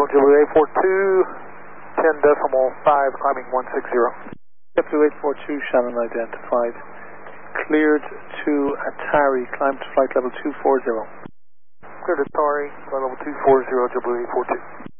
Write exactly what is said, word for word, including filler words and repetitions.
J W A four two, ten decimal five, climbing one six zero. J W A four two, Shannon identified. Cleared to Atari, climb to flight level two four zero. Cleared Atari, flight level two four zero, J W A four two.